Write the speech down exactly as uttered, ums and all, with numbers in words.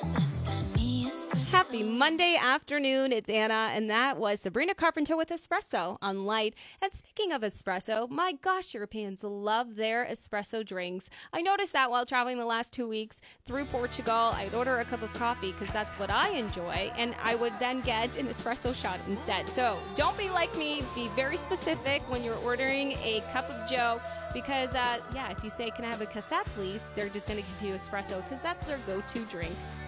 Happy Monday afternoon. It's Anna, and that was Sabrina Carpenter with Espresso on Light. And speaking of espresso, my gosh, Europeans love their espresso drinks. I noticed that while traveling the last two weeks through Portugal. I'd order a cup of coffee because that's what I enjoy, and I would then get an espresso shot instead. So don't be like me. Be very specific when you're ordering a cup of joe. Because, uh, yeah, if you say, can I have a café, please, they're just going to give you espresso because that's their go-to drink.